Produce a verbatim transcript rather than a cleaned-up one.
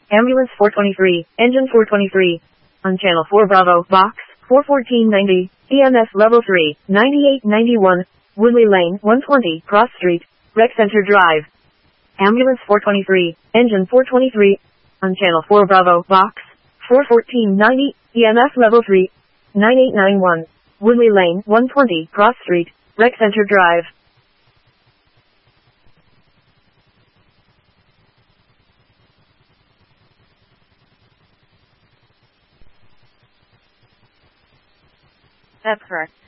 Ambulance four twenty-three, Engine four twenty-three. On Channel four Bravo, Box, four fourteen ninety, E M S Level three, ninety-eight ninety-one, Woodley Lane, one twenty, Cross Street, Rec Center Drive. Ambulance four twenty-three, Engine four twenty-three. On Channel four Bravo, Box, four fourteen ninety, E M S Level three, ninety-eight ninety-one, Woodley Lane, one twenty, Cross Street, Rec Center Drive. That's correct.